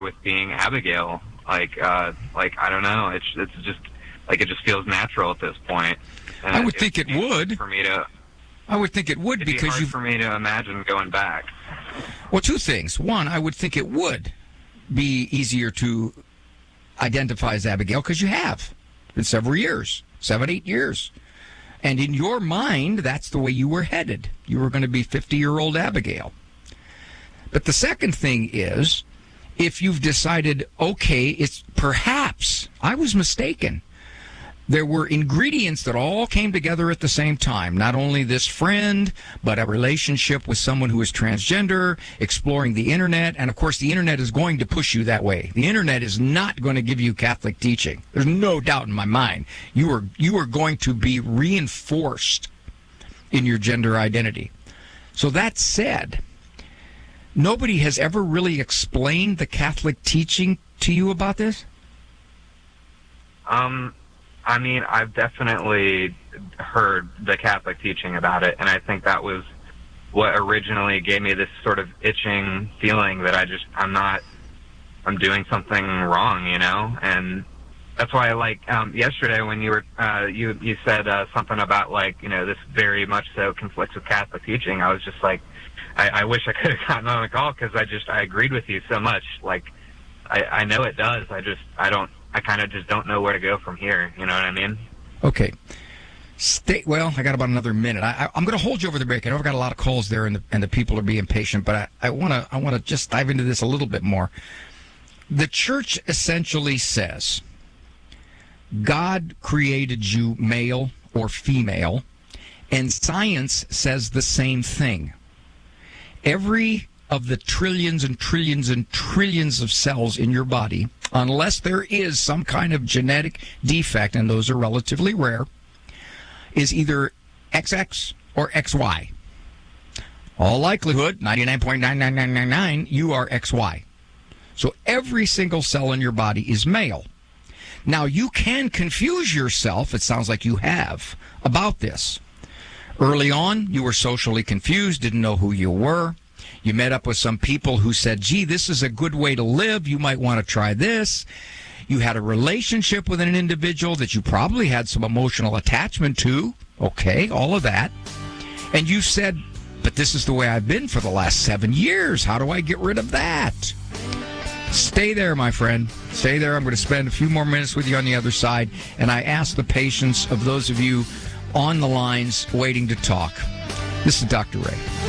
with being Abigail. Like I don't know. It's just like it just feels natural at this point. And I would think it would. For me to. I would think it would It'd because be hard for me to imagine going back. Well, two things. One, I would think it would be easier to identify as Abigail because you have in several years, 7, 8 years. And in your mind, that's the way you were headed. You were going to be 50-year-old Abigail. But the second thing is, if you've decided, okay, it's perhaps I was mistaken. There were ingredients that all came together at the same time. Not only this friend, but a relationship with someone who is transgender, exploring the internet. And, of course, the internet is going to push you that way. The internet is not going to give you Catholic teaching. There's no doubt in my mind. You are going to be reinforced in your gender identity. So that said, nobody has ever really explained the teaching to you about this? I mean, I've definitely heard the Catholic teaching about it, and I think that was what originally gave me this sort of itching feeling that I'm doing something wrong, you know? And that's why, like, yesterday when you were, you said something about, like, you know, this very much so conflicts with Catholic teaching. I was just like, I wish I could have gotten on the call because I agreed with you so much. Like, I know it does. I kind of just don't know where to go from here. You know what I mean? Okay. Well, I got about another minute. I'm going to hold you over the break. I know I've got a lot of calls there, and the people are being patient, but I want to just dive into this a little bit more. The church essentially says God created you male or female, and science says the same thing. Every of the trillions and trillions and trillions of cells in your body, unless there is some kind of genetic defect, and those are relatively rare, is either XX or XY. All likelihood, 99.99999, you are XY. So every single cell in your body is male. Now, you can confuse yourself, it sounds like you have, about this. Early on, you were socially confused, didn't know who you were. You met up with some people who said, gee, this is a good way to live. You might want to try this. You had a relationship with an individual that you probably had some emotional attachment to. Okay, all of that. And you said, but this is the way I've been for the last 7 years. How do I get rid of that? Stay there, my friend. Stay there. I'm going to spend a few more minutes with you on the other side. And I ask the patience of those of you on the lines waiting to talk. This is Dr. Ray.